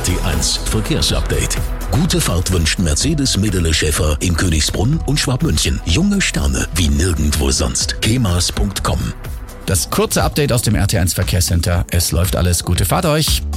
RT1 Verkehrsupdate. Gute Fahrt wünscht Mercedes Medele Schäfer in Königsbrunn und Schwabmünchen. Junge Sterne wie nirgendwo sonst. kemas.com. Das kurze Update aus dem RT1 Verkehrscenter. Es läuft alles. Gute Fahrt euch.